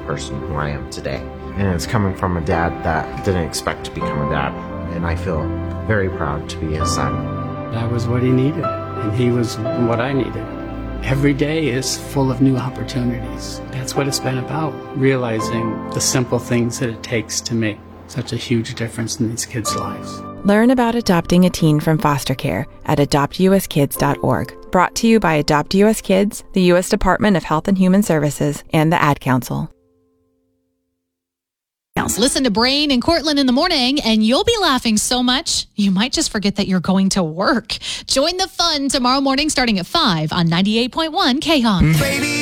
person who I am today. And it's coming from a dad that didn't expect to become a dad. And I feel very proud to be his son. I was what he needed, and he was what I needed. Every day is full of new opportunities. That's what it's been about, realizing the simple things that it takes to make such a huge difference in these kids' lives. Learn about adopting a teen from foster care at adoptuskids.org. Brought to you by Adopt US Kids, the U.S. Department of Health and Human Services, and the Ad Council. Listen to Brain and Cortland in the morning, and you'll be laughing so much, you might just forget that you're going to work. Join the fun tomorrow morning starting at 5 on 98.1 KHON.